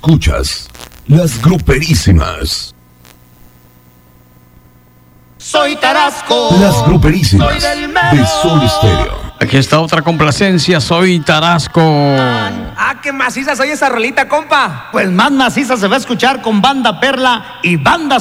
Escuchas Las Gruperísimas. Soy Tarasco. Las Gruperísimas de Sol Estéreo. Aquí está otra complacencia, Soy Tarasco. Ah, qué maciza soy esa rolita, compa. Pues más maciza se va a escuchar con Banda Perla y Banda